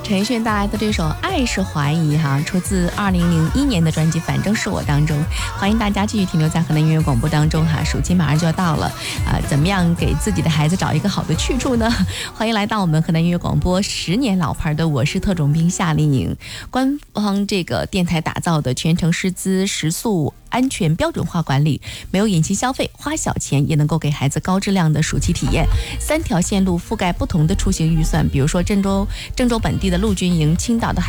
陈奕迅带来的这首《爱是怀疑》出自2001年的专辑《反正是我》当中。欢迎大家继续停留在河南音乐广播当中暑期马上就要到了怎么样给自己的孩子找一个好的去处呢？欢迎来到我们河南音乐广播10年老牌的我是特种兵夏令营，官方这个电台打造的全程师资食宿安全标准化管理，没有隐形消费，花小钱也能够给孩子高质量的暑期体验。3条线路覆盖不同的出行预算，比如说郑州本地的陆军营、青岛的